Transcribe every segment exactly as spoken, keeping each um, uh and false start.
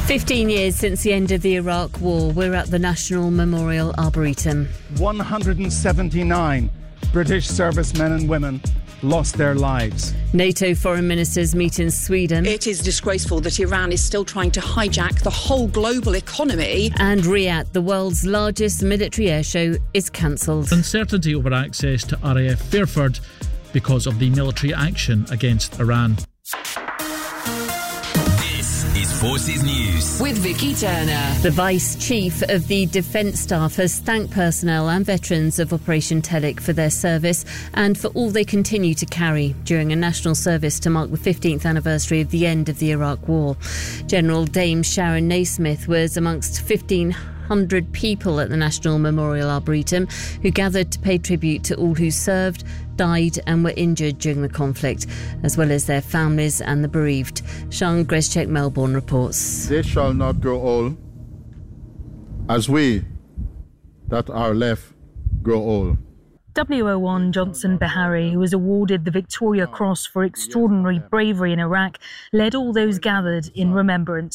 Fifteen years since the end of the Iraq War, we're at the National Memorial Arboretum. one hundred seventy-nine British servicemen and women lost their lives. NATO foreign ministers meet in Sweden. It is disgraceful that Iran is still trying to hijack the whole global economy. And Riyadh, the world's largest military airshow, is cancelled. Uncertainty over access to R A F Fairford because of the military action against Iran. Forces News with Vicky Turner. The Vice Chief of the Defence Staff has thanked personnel and veterans of Operation Telic for their service and for all they continue to carry during a national service to mark the fifteenth anniversary of the end of the Iraq War. General Dame Sharon Naismith was amongst fifteen hundred people at the National Memorial Arboretum who gathered to pay tribute to all who served, died and were injured during the conflict, as well as their families and the bereaved. Sean Greschek, Melbourne, reports. They shall not grow old, as we that are left grow old. W O one Johnson Behari, who was awarded the Victoria Cross for extraordinary bravery in Iraq, led all those gathered in remembrance.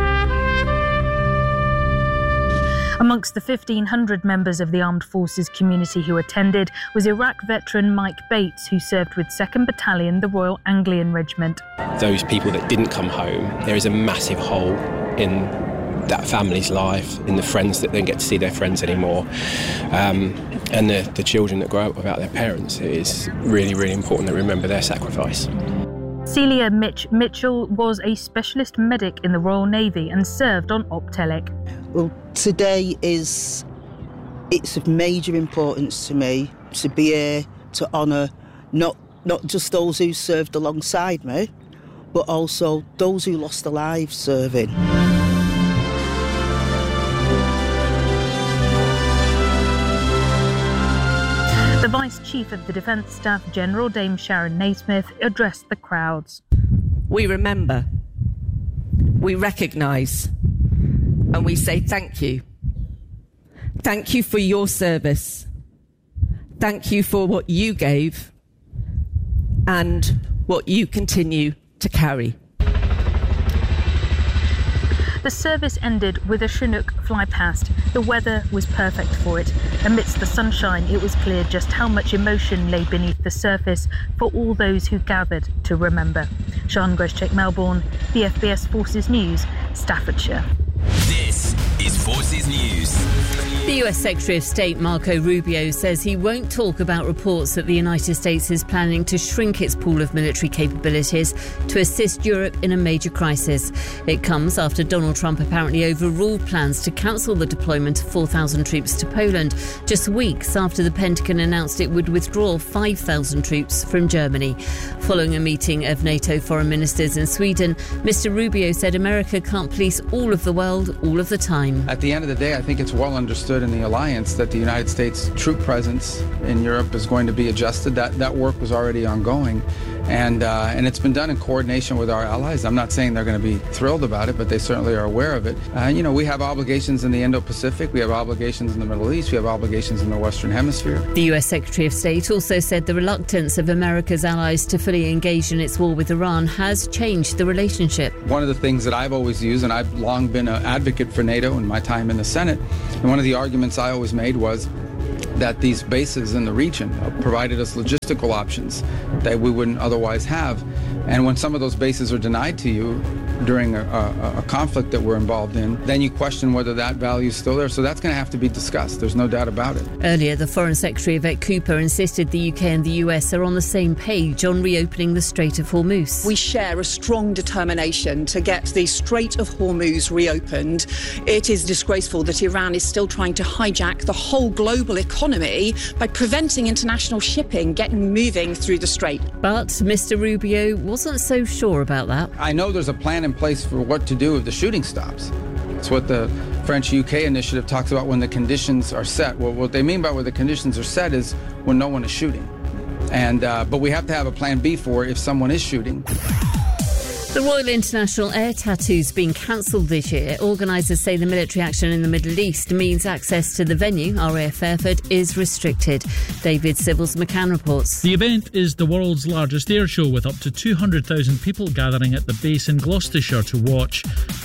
Amongst the fifteen hundred members of the Armed Forces community who attended was Iraq veteran Mike Bates, who served with second Battalion, the Royal Anglian Regiment. Those people that didn't come home, there is a massive hole in that family's life, in the friends that don't get to see their friends anymore, um, and the, the children that grow up without their parents. It is really, really important that we remember their sacrifice. Celia Mitch Mitchell was a specialist medic in the Royal Navy and served on Op Telic. Well, today is, it's of major importance to me to be here to honour not not just those who served alongside me, but also those who lost their lives serving. The Vice Chief of the Defence Staff, General Dame Sharon Naismith, addressed the crowds. We remember, we recognise, and we say thank you. Thank you for your service. Thank you for what you gave and what you continue to carry. The service ended with a Chinook fly past. The weather was perfect for it. Amidst the sunshine, it was clear just how much emotion lay beneath the surface for all those who gathered to remember. Sean Greschek, Melbourne, the F B S Forces News, Staffordshire. This is Forces News. The U S Secretary of State Marco Rubio says he won't talk about reports that the United States is planning to shrink its pool of military capabilities to assist Europe in a major crisis. It comes after Donald Trump apparently overruled plans to cancel the deployment of four thousand troops to Poland, just weeks after the Pentagon announced it would withdraw five thousand troops from Germany. Following a meeting of NATO foreign ministers in Sweden, Mister Rubio said America can't police all of the world all of the time. At the end of the day, I think it's well understood in the alliance that the United States troop presence in Europe is going to be adjusted. That that work was already ongoing, and uh, and it's been done in coordination with our allies. I'm not saying they're going to be thrilled about it, but they certainly are aware of it. Uh, you know, we have obligations in the Indo-Pacific, we have obligations in the Middle East, we have obligations in the Western Hemisphere. The U S Secretary of State also said the reluctance of America's allies to fully engage in its war with Iran has changed the relationship. One of the things that I've always used, and I've long been an advocate for NATO in my time in the Senate, and one of the arguments I always made was that these bases in the region provided us logistical options that we wouldn't otherwise have. And when some of those bases are denied to you during a, a, a conflict that we're involved in, then you question whether that value is still there. So that's going to have to be discussed. There's no doubt about it. Earlier, the Foreign Secretary Yvette Cooper insisted the U K and the U S are on the same page on reopening the Strait of Hormuz. We share a strong determination to get the Strait of Hormuz reopened. It is disgraceful that Iran is still trying to hijack the whole global economy by preventing international shipping getting moving through the strait. But Mister Rubio wasn't so sure about that. I know there's a plan in place for what to do if the shooting stops. It's what the French-U K initiative talks about when the conditions are set. Well, what they mean by where the conditions are set is when no one is shooting. And uh, but we have to have a plan B for if someone is shooting. The Royal International Air Tattoo's been cancelled this year. Organisers say the military action in the Middle East means access to the venue, R A F Fairford, is restricted. David Sybil's McCann reports. The event is the world's largest air show with up to two hundred thousand people gathering at the base in Gloucestershire to watch.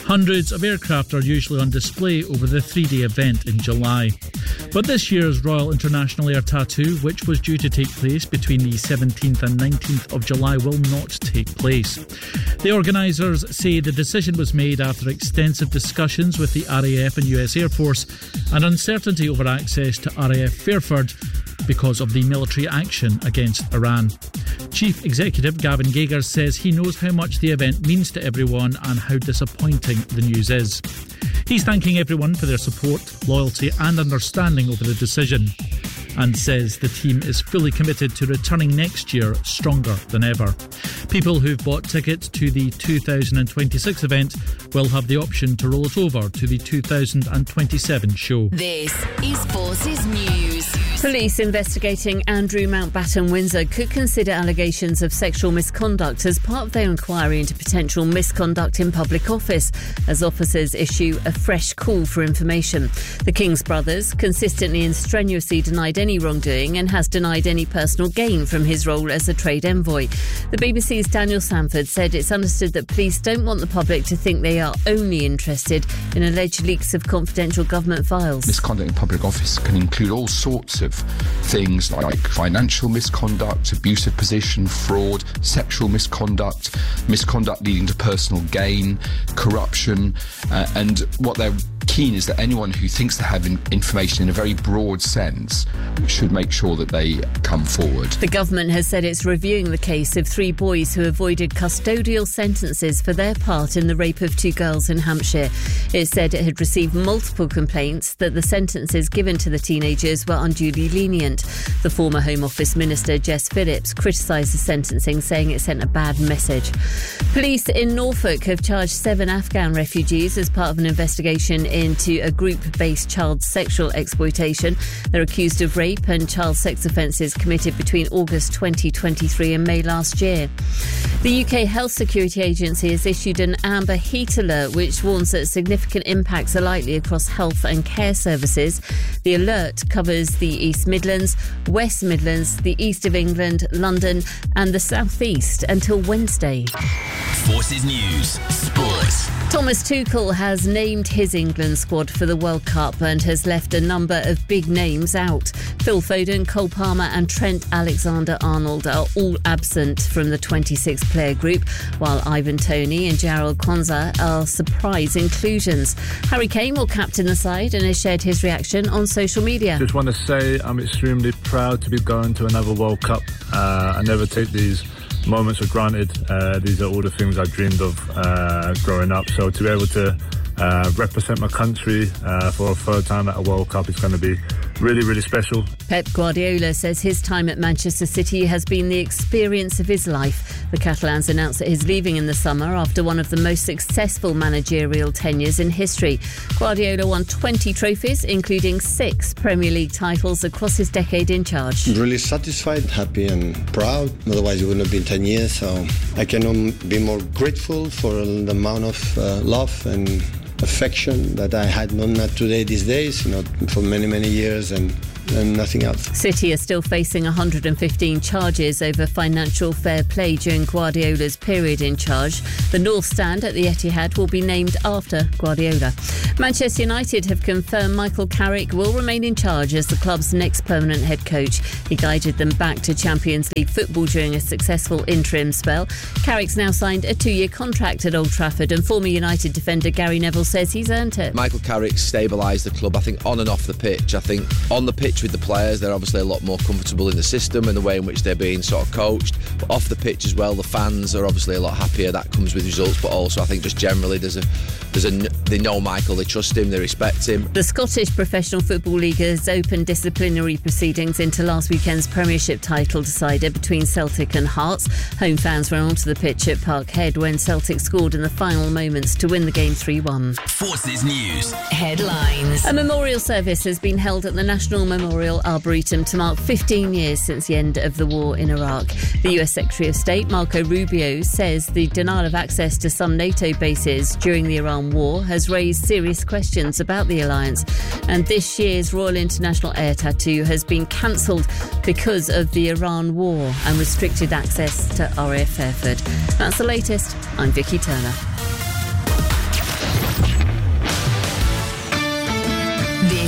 Hundreds of aircraft are usually on display over the three-day event in July. But this year's Royal International Air Tattoo, which was due to take place between the seventeenth and nineteenth of July, will not take place. The organisers say the decision was made after extensive discussions with the R A F and U S Air Force and uncertainty over access to R A F Fairford because of the military action against Iran. Chief Executive Gavin Gagers says he knows how much the event means to everyone and how disappointing the news is. He's thanking everyone for their support, loyalty and understanding over the decision, and says the team is fully committed to returning next year stronger than ever. People who've bought tickets to the two thousand twenty-six event will have the option to roll it over to the two thousand twenty-seven show. This is Forces News. Police investigating Andrew Mountbatten Windsor could consider allegations of sexual misconduct as part of their inquiry into potential misconduct in public office, as officers issue a fresh call for information. The King's brothers consistently and strenuously denied any wrongdoing and has denied any personal gain from his role as a trade envoy. The B B C's Daniel Sanford said it's understood that police don't want the public to think they are only interested in alleged leaks of confidential government files. Misconduct in public office can include all sorts of things like financial misconduct, abusive position, fraud, sexual misconduct, misconduct leading to personal gain, corruption, uh, and what they're keen is that anyone who thinks they have information in a very broad sense should make sure that they come forward. The government has said it's reviewing the case of three boys who avoided custodial sentences for their part in the rape of two girls in Hampshire. It said it had received multiple complaints that the sentences given to the teenagers were unduly lenient. The former Home Office Minister Jess Phillips criticised the sentencing, saying it sent a bad message. Police in Norfolk have charged seven Afghan refugees as part of an investigation into a group-based child sexual exploitation. They're accused of rape and child sex offences committed between August twenty twenty-three and May last year. The U K Health Security Agency has issued an amber heat alert which warns that significant impacts are likely across health and care services. The alert covers the East Midlands, West Midlands, the East of England, London and the South East until Wednesday. Forces News Sports. Thomas Tuchel has named his England squad for the World Cup and has left a number of big names out. Phil Foden, Cole Palmer and Trent Alexander-Arnold are all absent from the twenty-six player group, while Ivan Toney and Jarrell Quansah are surprise inclusions. Harry Kane will captain the side and has shared his reaction on social media. Just want to say I'm extremely proud to be going to another World Cup. Uh, I never take these moments for granted. Uh, these are all the things I dreamed of uh, growing up. So to be able to uh, represent my country uh, for a third time at a World Cup is going to be really, really special. Pep Guardiola says his time at Manchester City has been the experience of his life. The Catalans announced that he's leaving in the summer after one of the most successful managerial tenures in history. Guardiola won twenty trophies, including six Premier League titles across his decade in charge. Really satisfied, happy and proud. Otherwise it wouldn't have been ten years. So I cannot be more grateful for the amount of uh, love and affection that I had known not today these days, you know, for many, many years and, and nothing else. City are still facing one hundred fifteen charges over financial fair play during Guardiola's period in charge. The North Stand at the Etihad will be named after Guardiola. Manchester United have confirmed Michael Carrick will remain in charge as the club's next permanent head coach. He guided them back to Champions League football during a successful interim spell. Carrick's now signed a two-year contract at Old Trafford, and former United defender Gary Neville says he's earned it. Michael Carrick stabilised the club, I think, on and off the pitch. I think on the pitch with the players, they're obviously a lot more comfortable in the system and the way in which they're being sort of coached. But off the pitch as well, the fans are obviously a lot happier. That comes with results, but also I think just generally there's a there's a they know Michael, they trust him, they respect him. The Scottish Professional Football League has opened disciplinary proceedings into last weekend's Premiership title decider between Celtic and Hearts. Home fans ran onto the pitch at Parkhead when Celtic scored in the final moments to win the game three one. Forces News Headlines. A memorial service has been held at the National Memorial Arboretum to mark fifteen years since the end of the war in Iraq. The U S Secretary of State Marco Rubio says the denial of access to some NATO bases during the Iran war has raised serious questions about the alliance, and this year's Royal International Air Tattoo has been cancelled because of the Iran war and restricted access to R A F Fairford. That's the latest. I'm Vicky Turner.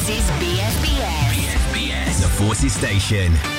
This is B S B S. B S B S. The Forces Station.